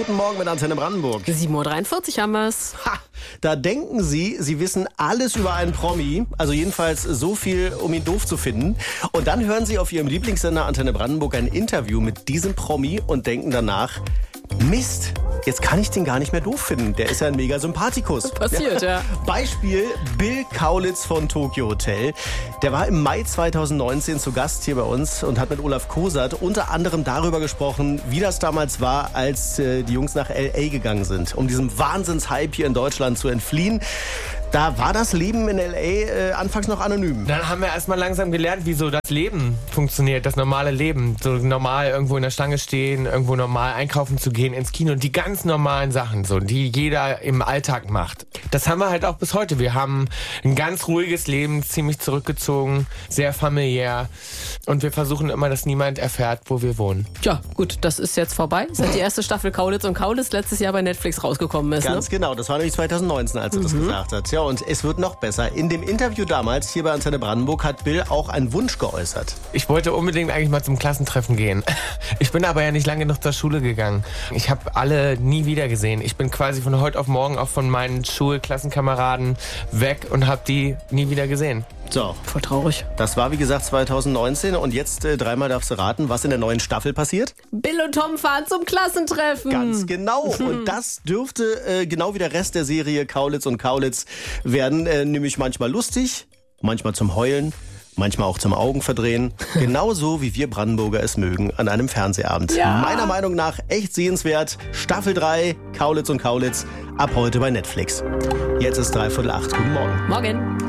Guten Morgen mit Antenne Brandenburg. 7:43 Uhr haben wir's. Ha, da denken Sie, Sie wissen alles über einen Promi. Also jedenfalls so viel, um ihn doof zu finden. Und dann hören Sie auf Ihrem Lieblingssender Antenne Brandenburg ein Interview mit diesem Promi und denken danach, Mist, jetzt kann ich den gar nicht mehr doof finden. Der ist ja ein mega Sympathikus. Passiert, ja. Beispiel Bill Kaulitz von Tokyo Hotel. Der war im Mai 2019 zu Gast hier bei uns und hat mit Olaf Kosert unter anderem darüber gesprochen, wie das damals war, als die Jungs nach L.A. gegangen sind, um diesem Wahnsinnshype hier in Deutschland zu entfliehen. Da war das Leben in L.A. Anfangs noch anonym. Dann haben wir erstmal langsam gelernt, wie so das Leben funktioniert, das normale Leben. So normal irgendwo in der Schlange stehen, irgendwo normal einkaufen zu gehen, ins Kino. Die ganz normalen Sachen, so, die jeder im Alltag macht. Das haben wir halt auch bis heute. Wir haben ein ganz ruhiges Leben, ziemlich zurückgezogen, sehr familiär. Und wir versuchen immer, dass niemand erfährt, wo wir wohnen. Tja, gut, das ist jetzt vorbei. Seit die erste Staffel Kaulitz und Kaulitz letztes Jahr bei Netflix rausgekommen ist. Ganz genau, das war nämlich 2019, als er das gesagt hat. Ja, und es wird noch besser. In dem Interview damals hier bei Antenne Brandenburg hat Bill auch einen Wunsch geäußert. Ich wollte unbedingt eigentlich mal zum Klassentreffen gehen. Ich bin aber ja nicht lange noch zur Schule gegangen. Ich habe alle nie wieder gesehen. Ich bin quasi von heute auf morgen auch von meinen Schulklassenkameraden weg und habe die nie wieder gesehen. So, Voll traurig. das war wie gesagt 2019 und jetzt dreimal darfst du raten, was in der neuen Staffel passiert? Bill und Tom fahren zum Klassentreffen. Ganz genau. Und das dürfte genau wie der Rest der Serie Kaulitz und Kaulitz werden, nämlich manchmal lustig, manchmal zum Heulen, manchmal auch zum Augenverdrehen. Genauso wie wir Brandenburger es mögen an einem Fernsehabend. Ja. Meiner Meinung nach echt sehenswert. Staffel 3, Kaulitz und Kaulitz, ab heute bei Netflix. Jetzt ist 7:45. Guten Morgen. Morgen.